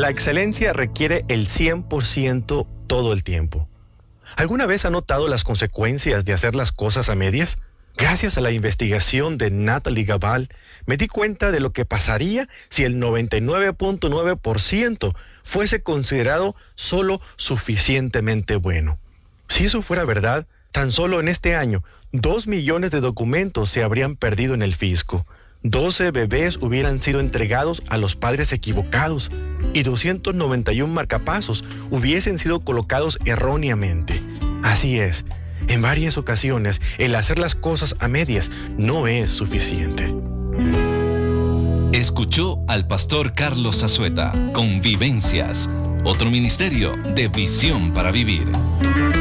La excelencia requiere el 100% todo el tiempo. ¿Alguna vez ha notado las consecuencias de hacer las cosas a medias? Gracias a la investigación de Natalie Gabal, me di cuenta de lo que pasaría si el 99.9% fuese considerado solo suficientemente bueno. Si eso fuera verdad, tan solo en este año, 2 millones de documentos se habrían perdido en el fisco. 12 bebés hubieran sido entregados a los padres equivocados y 291 marcapasos hubiesen sido colocados erróneamente. Así es, en varias ocasiones el hacer las cosas a medias no es suficiente. Escuchó al pastor Carlos Zazueta con Vivencias, otro ministerio de Visión para Vivir.